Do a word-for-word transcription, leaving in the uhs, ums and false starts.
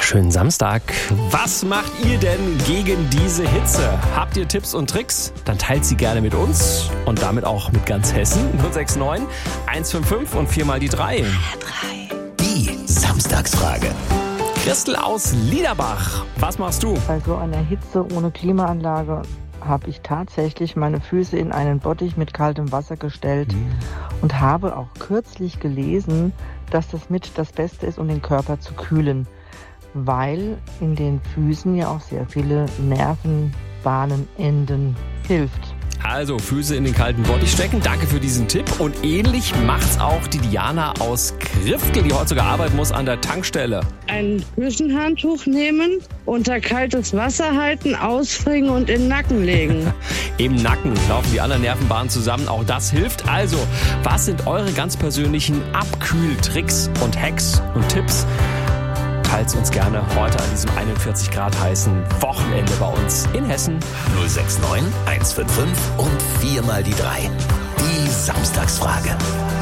Schönen Samstag. Was macht ihr denn gegen diese Hitze? Habt ihr Tipps und Tricks? Dann teilt sie gerne mit uns und damit auch mit ganz Hessen. null sechs neun, eins fünf fünf und viermal die drei. Die Samstagsfrage. Christel aus Liederbach, was machst du? Bei so einer Hitze ohne Klimaanlage habe ich tatsächlich meine Füße in einen Bottich mit kaltem Wasser gestellt mhm. und habe auch kürzlich gelesen, dass das mit das Beste ist, um den Körper zu kühlen, weil in den Füßen ja auch sehr viele Nervenbahnen enden hilft. Also Füße in den kalten Bottich stecken. Danke für diesen Tipp. Und ähnlich macht's auch die Diana aus Kriftel, die heute sogar arbeiten muss an der Tankstelle. Ein Küchenhandtuch nehmen, unter kaltes Wasser halten, ausfringen und in den Nacken legen. Im Nacken laufen die anderen Nervenbahnen zusammen. Auch das hilft. Also, was sind eure ganz persönlichen Abkühltricks und Hacks und Tipps? Teilt uns gerne heute an diesem einundvierzig Grad heißen Wochenende bei uns in Hessen. null sechs neun, eins fünf fünf und viermal die drei. Die Samstagsfrage.